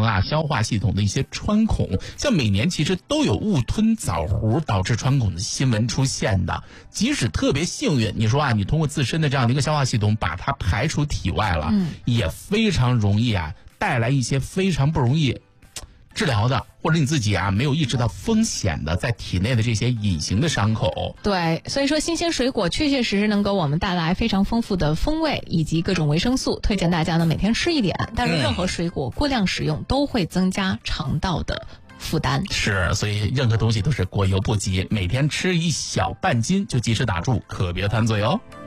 成啊消化系统的一些穿孔，像每年其实都有误吞枣核导致穿孔的新闻出现的。即使特别幸运，你说啊，你通过自身的这样的一个消化系统把它排出体外了，也非常容易啊带来一些非常不容易治疗的，或者你自己啊没有意识到风险的在体内的这些隐形的伤口。 对，所以说新鲜水果确确实实能给我们带来非常丰富的风味以及各种维生素，推荐大家呢每天吃一点。但是任何水果过量食用都会增加肠道的负担。 是，所以任何东西都是过犹不及，每天吃一小半斤就及时打住，可别贪嘴哦。